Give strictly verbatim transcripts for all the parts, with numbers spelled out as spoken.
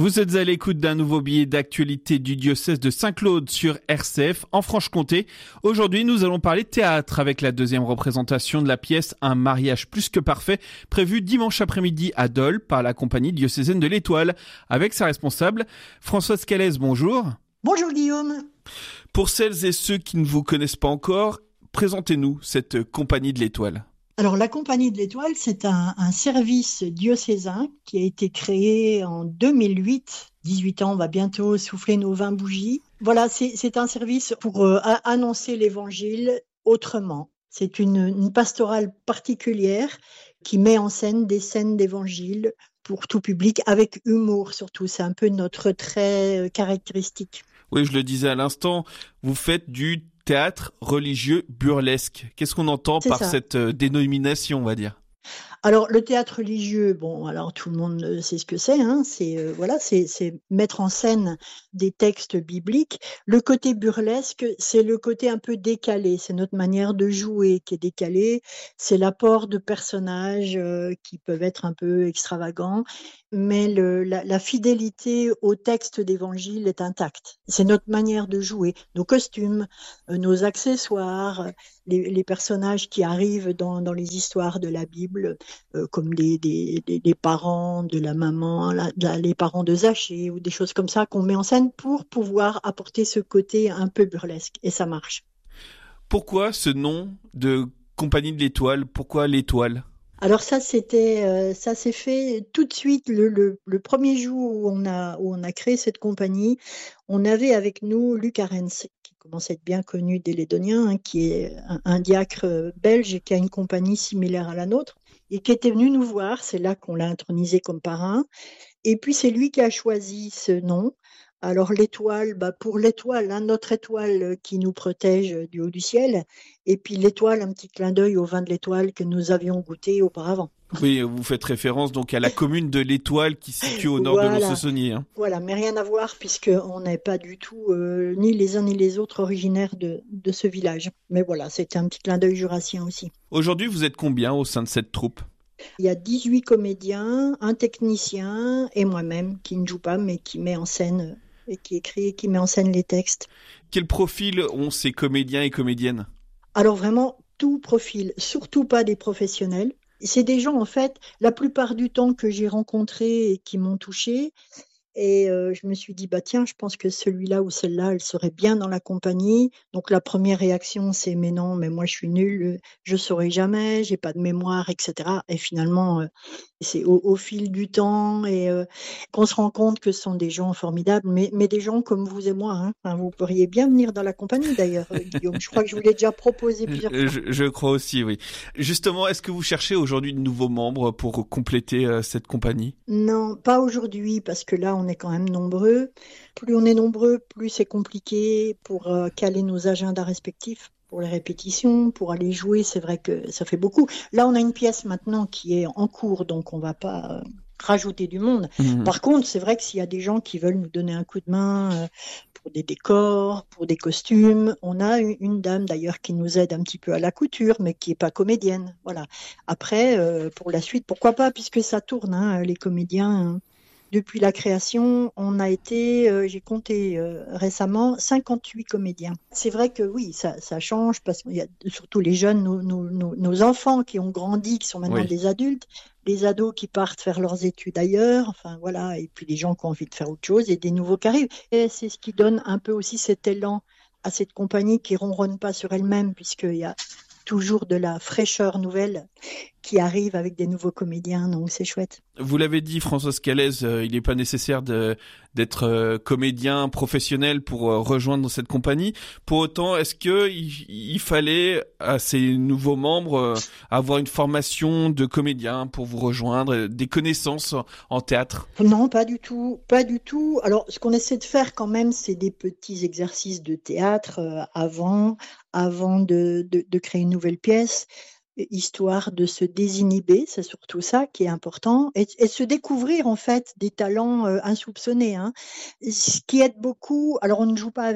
Vous êtes à l'écoute d'un nouveau billet d'actualité du diocèse de Saint-Claude sur R C F en Franche-Comté. Aujourd'hui, nous allons parler théâtre avec la deuxième représentation de la pièce Un mariage plus que parfait, prévue dimanche après-midi à Dole par la compagnie diocésaine de l'Étoile, avec sa responsable Françoise Calès. Bonjour. Bonjour Guillaume. Pour celles et ceux qui ne vous connaissent pas encore, présentez-nous cette compagnie de l'Étoile. Alors, la Compagnie de l'Étoile, c'est un, un service diocésain qui a été créé en deux mille huit. dix-huit ans, on va bientôt souffler nos vingt bougies. Voilà, c'est, c'est un service pour euh, annoncer l'Évangile autrement. C'est une, une pastorale particulière qui met en scène des scènes d'Évangile pour tout public, avec humour surtout. C'est un peu notre trait caractéristique. Oui, je le disais à l'instant, vous faites du théâtre religieux burlesque. Qu'est-ce qu'on entend C'est par ça. cette euh, dénomination, on va dire ? Alors, le théâtre religieux, bon, alors tout le monde sait ce que c'est, hein, c'est, euh, voilà, c'est, c'est mettre en scène des textes bibliques. Le côté burlesque, c'est le côté un peu décalé, c'est notre manière de jouer qui est décalée, c'est l'apport de personnages euh, qui peuvent être un peu extravagants, mais le, la, la fidélité au texte d'évangile est intacte. C'est notre manière de jouer, nos costumes, euh, nos accessoires, les, les personnages qui arrivent dans, dans les histoires de la Bible, euh, comme des, des, des, des parents de la maman, la, la, les parents de Zachée, ou des choses comme ça qu'on met en scène pour pouvoir apporter ce côté un peu burlesque, et ça marche. Pourquoi ce nom de compagnie de l'Étoile ? Pourquoi l'Étoile ? Alors ça, c'était, euh, ça s'est fait tout de suite le, le, le premier jour où on a où on a créé cette compagnie. On avait avec nous Luc Arens, qui commence à être bien connu des Lédoniens, hein, qui est un, un diacre belge et qui a une compagnie similaire à la nôtre, et qui était venu nous voir. C'est là qu'on l'a intronisé comme parrain. Et puis c'est lui qui a choisi ce nom. Alors l'étoile, bah pour l'étoile, hein, notre étoile qui nous protège du haut du ciel, et puis l'étoile, un petit clin d'œil au vin de l'étoile que nous avions goûté auparavant. Oui, vous faites référence donc à la commune de l'Étoile qui se situe au nord Voilà. de Lons-Saunier. Hein. Voilà, mais rien à voir puisqu'on n'est pas du tout, euh, ni les uns ni les autres, originaires de, de ce village. Mais voilà, c'était un petit clin d'œil jurassien aussi. Aujourd'hui, vous êtes combien au sein de cette troupe ? Il y a dix-huit comédiens, un technicien et moi-même qui ne joue pas mais qui met en scène et qui écrit et qui met en scène les textes. Quel profil ont ces comédiens et comédiennes ? Alors vraiment, tout profil, surtout pas des professionnels. C'est des gens, en fait, la plupart du temps que j'ai rencontrés et qui m'ont touchée. Et euh, je me suis dit, bah tiens, je pense que celui-là ou celle-là, elle serait bien dans la compagnie. Donc la première réaction, c'est, mais non, mais moi je suis nulle, je saurai jamais, j'ai pas de mémoire, et cetera. Et finalement, euh, c'est au, au fil du temps et euh, qu'on se rend compte que ce sont des gens formidables, mais, mais des gens comme vous et moi. Hein. Enfin, vous pourriez bien venir dans la compagnie d'ailleurs, euh, Guillaume. Je crois que je vous l'ai déjà proposé plusieurs fois. Je, je crois aussi, oui. Justement, est-ce que vous cherchez aujourd'hui de nouveaux membres pour compléter euh, cette compagnie ? Non, pas aujourd'hui, parce que là, on est quand même nombreux. Plus on est nombreux, plus c'est compliqué pour euh, caler nos agendas respectifs. Pour les répétitions, pour aller jouer, c'est vrai que ça fait beaucoup. Là, on a une pièce maintenant qui est en cours, donc on va pas euh, rajouter du monde. Mmh. Par contre, c'est vrai que s'il y a des gens qui veulent nous donner un coup de main euh, pour des décors, pour des costumes, on a une, une dame d'ailleurs qui nous aide un petit peu à la couture, mais qui est pas comédienne. Voilà. Après, euh, pour la suite, pourquoi pas, puisque ça tourne, hein, les comédiens. Hein. Depuis la création, on a été, euh, j'ai compté euh, récemment, cinquante-huit comédiens. C'est vrai que oui, ça, ça change parce qu'il y a surtout les jeunes, nos, nos, nos, nos enfants qui ont grandi, qui sont maintenant Oui. des adultes, les ados qui partent faire leurs études ailleurs, enfin voilà, et puis les gens qui ont envie de faire autre chose et des nouveaux qui arrivent. Et c'est ce qui donne un peu aussi cet élan à cette compagnie qui ronronne pas sur elle-même puisqu'il y a toujours de la fraîcheur nouvelle qui arrive avec des nouveaux comédiens, donc c'est chouette. Vous l'avez dit, Françoise Calès, euh, il n'est pas nécessaire de, d'être euh, comédien professionnel pour euh, rejoindre cette compagnie. Pour autant, est-ce qu'il il fallait à ces nouveaux membres euh, avoir une formation de comédien pour vous rejoindre, euh, des connaissances en, en théâtre ? Non, pas du tout, pas du tout. Alors, ce qu'on essaie de faire quand même, c'est des petits exercices de théâtre euh, avant, avant de, de, de créer une nouvelle pièce, histoire de se désinhiber, c'est surtout ça qui est important, et, et se découvrir en fait des talents euh, insoupçonnés. Hein. Ce qui aide beaucoup, alors on ne joue pas avec,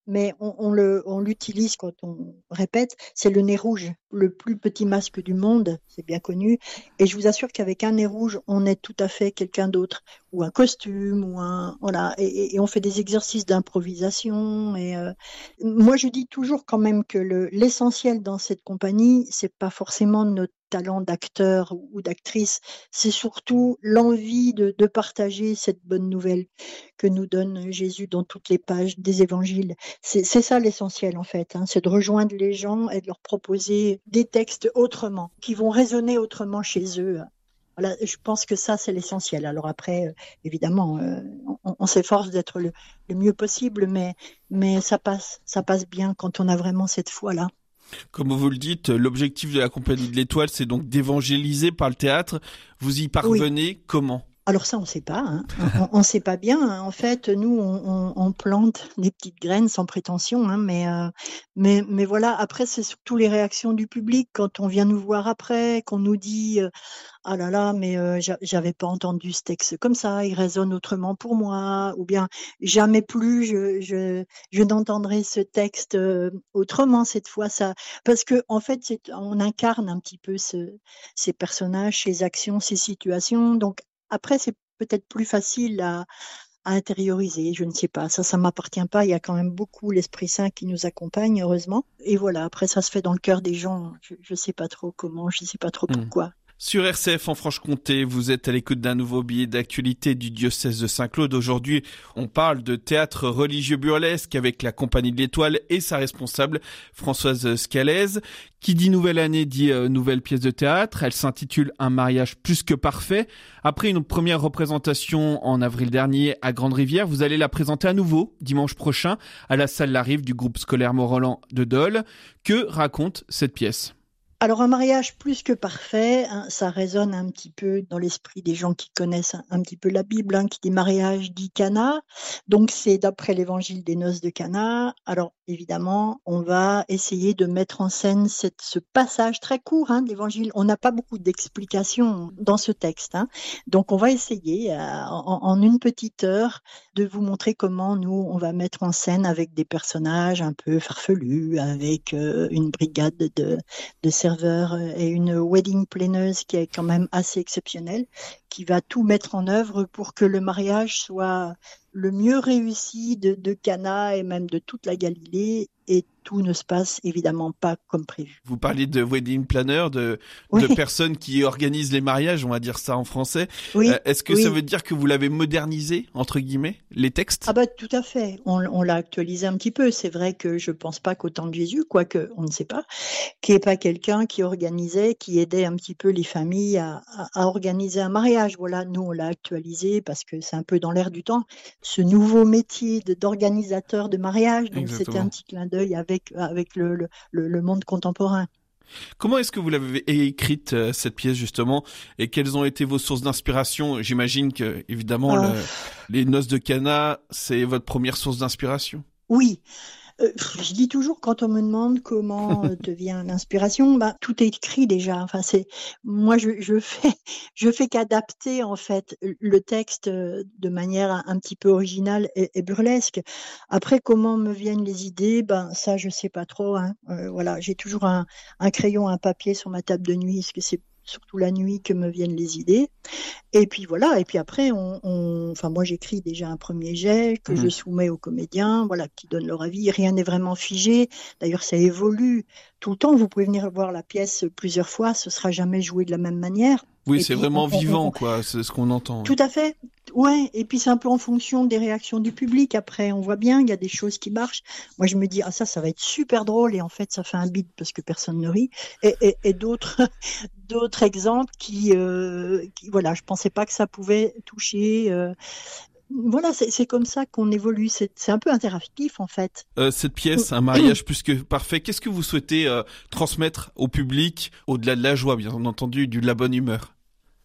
mais on, on, le, on l'utilise quand on répète, c'est le nez rouge, le plus petit masque du monde, c'est bien connu. Et je vous assure qu'avec un nez rouge, on est tout à fait quelqu'un d'autre, ou un costume, ou un voilà. Et, et on fait des exercices d'improvisation. Et euh, moi, je dis toujours quand même que le, l'essentiel dans cette compagnie, c'est pas forcément notre talent d'acteur ou d'actrice, c'est surtout l'envie de, de partager cette bonne nouvelle que nous donne Jésus dans toutes les pages des évangiles. C'est, c'est ça l'essentiel en fait, hein, c'est de rejoindre les gens et de leur proposer des textes autrement, qui vont résonner autrement chez eux. Voilà, je pense que ça c'est l'essentiel. Alors après, euh, évidemment, euh, on, on s'efforce d'être le, le mieux possible, mais, mais ça passe, ça passe bien quand on a vraiment cette foi-là. Comme vous le dites, l'objectif de la Compagnie de l'Étoile, c'est donc d'évangéliser par le théâtre. Vous y parvenez oui. Comment ? Alors ça, on ne sait pas. Hein. On ne sait pas bien. En fait, nous, on, on, on plante des petites graines sans prétention. Hein, mais, euh, mais, mais voilà, après, c'est surtout les réactions du public. Quand on vient nous voir après, qu'on nous dit euh, « Ah là là, mais euh, j'avais pas entendu ce texte comme ça, il résonne autrement pour moi. » Ou bien « Jamais plus je, je, je n'entendrai ce texte euh, autrement cette fois. » Ça, parce que en fait, c'est, on incarne un petit peu ce, ces personnages, ces actions, ces situations. Donc, après, c'est peut-être plus facile à, à intérioriser, je ne sais pas. Ça, ça m'appartient pas. Il y a quand même beaucoup l'Esprit Saint qui nous accompagne, heureusement. Et voilà, après, ça se fait dans le cœur des gens. Je ne sais pas trop comment, je ne sais pas trop pourquoi. Mmh. Sur R C F en Franche-Comté, vous êtes à l'écoute d'un nouveau billet d'actualité du diocèse de Saint-Claude. Aujourd'hui, on parle de théâtre religieux burlesque avec la Compagnie de l'Étoile et sa responsable, Françoise Scalez. Qui dit nouvelle année dit euh, nouvelle pièce de théâtre. Elle s'intitule Un mariage plus que parfait. Après une première représentation en avril dernier à Grande-Rivière, vous allez la présenter à nouveau dimanche prochain à la salle La Rive du groupe scolaire Mont-Roland de Dole. Que raconte cette pièce ? Alors, un mariage plus que parfait, hein, ça résonne un petit peu dans l'esprit des gens qui connaissent un, un petit peu la Bible, hein, qui dit mariage dit Cana. Donc, c'est d'après l'évangile des noces de Cana. Alors, évidemment, on va essayer de mettre en scène cette, ce passage très court hein, de l'évangile. On n'a pas beaucoup d'explications dans ce texte. Hein. Donc, on va essayer euh, en, en une petite heure de vous montrer comment nous, on va mettre en scène avec des personnages un peu farfelus, avec euh, une brigade de, de serveur et une wedding planneuse qui est quand même assez exceptionnelle, qui va tout mettre en œuvre pour que le mariage soit le mieux réussi de, de Cana et même de toute la Galilée, et tout ne se passe évidemment pas comme prévu. Vous parlez de wedding planner, de, oui. de personnes qui organisent les mariages, on va dire ça en français. Oui. Euh, est-ce que oui. ça veut dire que vous l'avez modernisé, entre guillemets, les textes ? Ah bah tout à fait, on, on l'a actualisé un petit peu. C'est vrai que je pense pas qu'au temps de Jésus, quoique on ne sait pas, qu'il n'y ait pas quelqu'un qui organisait, qui aidait un petit peu les familles à, à, à organiser un mariage. Voilà, nous on l'a actualisé parce que c'est un peu dans l'air du temps, ce nouveau métier de, d'organisateur de mariage. Donc Exactement. C'était un petit clin d'œil avec, avec le, le, le monde contemporain. Comment est-ce que vous l'avez écrite, euh, cette pièce, justement, et quelles ont été vos sources d'inspiration ? J'imagine que, évidemment, oh. le, les noces de Cana, c'est votre première source d'inspiration. Oui. Euh, je dis toujours quand on me demande comment euh, te vient l'inspiration, bah, tout est écrit déjà. Enfin, c'est moi je, je fais je fais qu'adapter en fait le texte de manière un, un petit peu originale et, et burlesque. Après, comment me viennent les idées, ben ça je sais pas trop. Hein. Euh, voilà, j'ai toujours un, un crayon, un papier sur ma table de nuit, parce que c'est surtout la nuit que me viennent les idées. Et puis voilà, et puis après, on, on, enfin moi j'écris déjà un premier jet que mmh. je soumets aux comédiens, voilà, qui donnent leur avis. Rien n'est vraiment figé. D'ailleurs, ça évolue tout le temps. Vous pouvez venir voir la pièce plusieurs fois, ce sera jamais joué de la même manière. Oui, et c'est puis, vraiment on, vivant, on, on, quoi. C'est ce qu'on entend. Tout à fait. Ouais. Et puis c'est un peu en fonction des réactions du public. Après, on voit bien, il y a des choses qui marchent. Moi, je me dis, ah ça, ça va être super drôle. Et en fait, ça fait un bide parce que personne ne rit. Et, et, et d'autres, d'autres exemples qui, euh, qui, voilà, je pensais pas que ça pouvait toucher. Euh, Voilà, c'est, c'est comme ça qu'on évolue. C'est, c'est un peu interactif, en fait. Euh, cette pièce, Un mariage plus que parfait, qu'est-ce que vous souhaitez euh, transmettre au public, au-delà de la joie, bien entendu, de la bonne humeur ?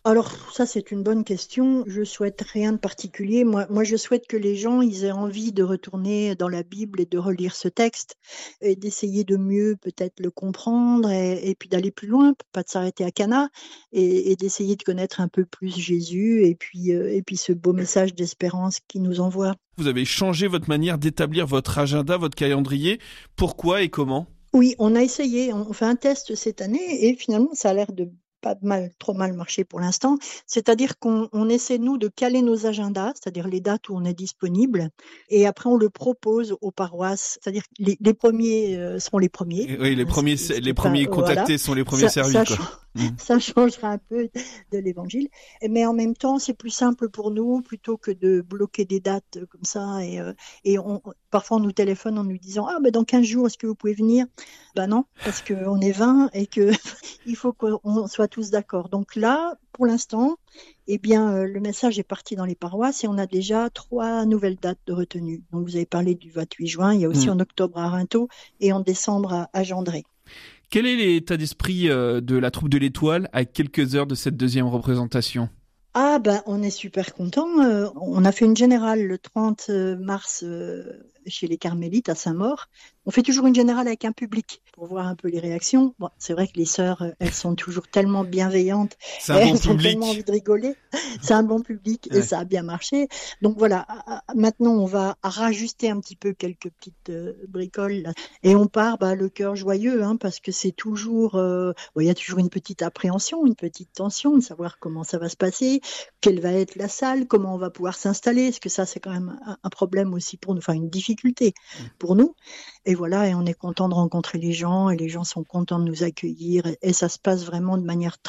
Alors, ça, c'est une bonne question. Je souhaite rien de particulier. Moi, moi, je souhaite que les gens, ils aient envie de retourner dans la Bible et de relire ce texte et d'essayer de mieux peut-être le comprendre et, et puis d'aller plus loin, pas de s'arrêter à Cana et, et d'essayer de connaître un peu plus Jésus et puis, euh, et puis ce beau message d'espérance qu'il nous envoie. Vous avez changé votre manière d'établir votre agenda, votre calendrier. Pourquoi et comment ? Oui, on a essayé. On fait un test cette année et finalement, ça a l'air de pas mal, trop mal marché pour l'instant. C'est-à-dire qu'on on essaie, nous, de caler nos agendas, c'est-à-dire les dates où on est disponible, et après, on le propose aux paroisses. C'est-à-dire que les, les premiers euh, seront les premiers. Oui, les hein, premiers, c'est, c'est les pas, premiers voilà. contactés sont les premiers Ça, servis, ça, quoi. change, Mmh. ça changera un peu de l'évangile. Mais en même temps, c'est plus simple pour nous, plutôt que de bloquer des dates comme ça. Et, euh, et on, parfois, on nous téléphone en nous disant « Ah, ben dans quinze jours, est-ce que vous pouvez venir ?» Ben non, parce qu'on est vingt et qu'il faut qu'on soit tous d'accord. Donc là, pour l'instant, eh bien, euh, le message est parti dans les paroisses et on a déjà trois nouvelles dates de retenue. Donc, vous avez parlé du vingt-huit juin, il y a aussi mmh. en octobre à Rinto et en décembre à, à Gendré. Quel est l'état d'esprit euh, de la troupe de l'Étoile à quelques heures de cette deuxième représentation ? Ah ben, on est super contents. Euh, on a fait une générale le trente mars euh, chez les Carmélites à Saint-Maur. On fait toujours une générale avec un public pour voir un peu les réactions. Bon, c'est vrai que les sœurs, elles sont toujours tellement bienveillantes. C'est un elles bon ont public. tellement envie de rigoler. C'est un bon public et ouais. Ça a bien marché. Donc voilà, maintenant on va rajuster un petit peu quelques petites euh, bricoles là. Et on part bah, le cœur joyeux hein, parce que c'est toujours, euh, bon, il y a toujours une petite appréhension, une petite tension de savoir comment ça va se passer, quelle va être la salle, comment on va pouvoir s'installer. Parce que ça c'est quand même un, un problème aussi pour nous, enfin une difficulté pour nous. Et voilà, et on est content de rencontrer les gens et les gens sont contents de nous accueillir et, et ça se passe vraiment de manière très